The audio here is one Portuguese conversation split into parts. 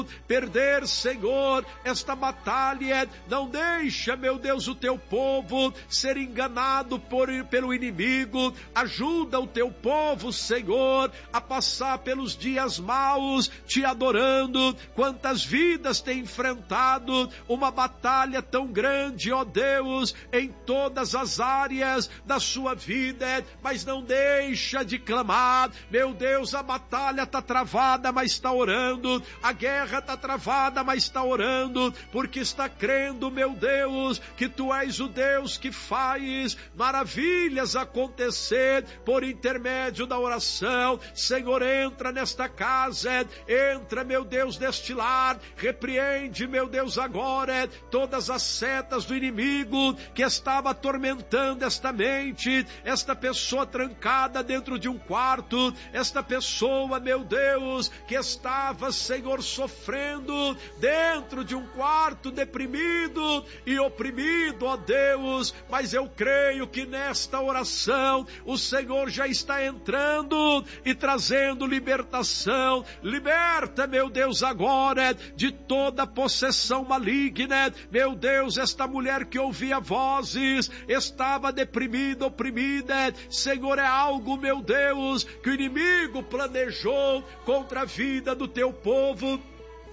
perder, Senhor, esta batalha. Não deixa, meu Deus, o teu povo ser enganado pelo inimigo. Ajuda o teu povo, Senhor, a passar pelos dias maus, te adorando. Quantas vidas tem enfrentado uma batalha tão grande, ó Deus, em todas as áreas da sua vida, mas não deixa de clamar. Meu Deus, a batalha está travada, mas está orando. A guerra está travada, mas está orando, porque está crendo, meu Deus, que tu és o Deus que faz maravilhas acontecer por intermédio da oração. Senhor, entra nesta casa, entra, meu Deus, neste lar, repreende, meu Deus, agora todas as setas do inimigo que estava atormentando esta mente, esta pessoa trancada dentro de um quarto, esta pessoa, meu Deus, que estava, Senhor, sofrendo dentro de um quarto, deprimido e oprimido, ó Deus. Mas eu creio que nesta oração o Senhor já está entrando e trazendo libertação. Liberta, meu Deus, agora de toda possessão maligna. Meu Deus, esta mulher que ouvia vozes estava deprimida, oprimida. Senhor, é algo, meu Deus, que o inimigo planejou contra a vida do teu povo.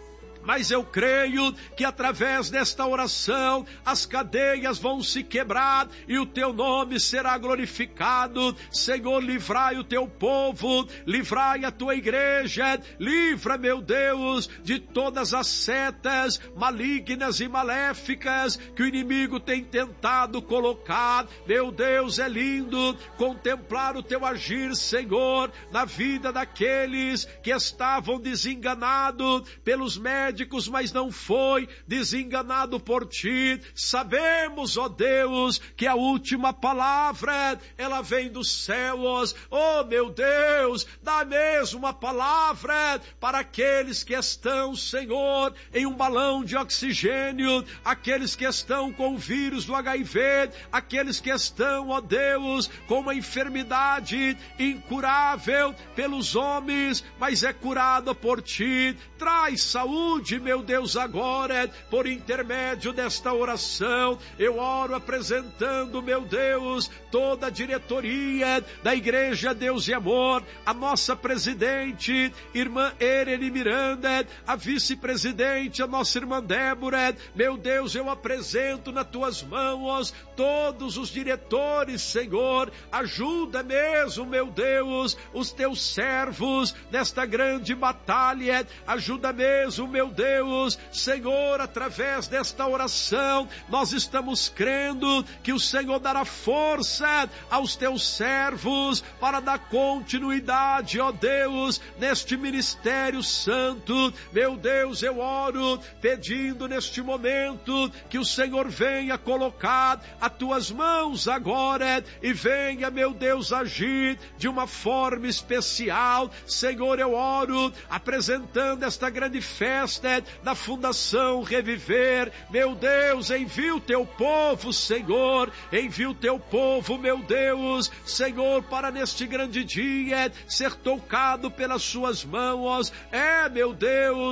Mas eu creio que através desta oração as cadeias vão se quebrar e o teu nome será glorificado. Senhor, livrai o teu povo, livrai a tua igreja, livra, meu Deus, de todas as setas malignas e maléficas que o inimigo tem tentado colocar. Meu Deus, é lindo contemplar o teu agir, Senhor, na vida daqueles que estavam desenganados pelos médicos, mas não foi desenganado por ti. Sabemos, ó Deus, que a última palavra, ela vem dos céus. Oh, meu Deus, dá mesmo a palavra para aqueles que estão, Senhor, em um balão de oxigênio, aqueles que estão com o vírus do HIV, aqueles que estão, ó Deus, com uma enfermidade incurável pelos homens, mas é curada por ti. Traz saúde, meu Deus, agora, por intermédio desta oração. Eu oro apresentando, meu Deus, toda a diretoria da Igreja Deus e Amor, a nossa presidente, irmã Ereli Miranda, a vice-presidente, a nossa irmã Débora. Meu Deus, eu apresento nas tuas mãos todos os diretores, Senhor. Ajuda mesmo, meu Deus, os teus servos nesta grande batalha. Ajuda mesmo, meu Deus, Senhor, através desta oração, nós estamos crendo que o Senhor dará força aos teus servos para dar continuidade, ó Deus, neste ministério santo. Meu Deus, eu oro pedindo neste momento que o Senhor venha colocar as tuas mãos agora e venha, meu Deus, agir de uma forma especial. Senhor, eu oro apresentando esta grande festa da Fundação Reviver. Meu Deus, envia o teu povo, Senhor, envia o teu povo, meu Deus, Senhor, para neste grande dia ser tocado pelas suas mãos. Meu Deus,